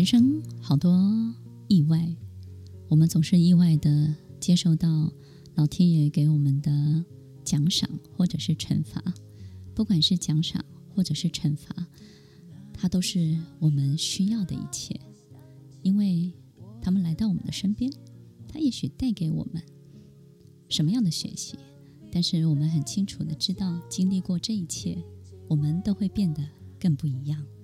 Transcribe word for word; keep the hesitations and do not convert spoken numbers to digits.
生好多意外，我们总是意外的接受到老天爷给我们的奖赏或者是惩罚，不管是奖赏或者是惩罚，它都是我们需要的一切，因为他们来到我们的身边，它也许带给我们什么样的学习，但是我们很清楚的知道，经历过这一切，我们都会变得更不一样。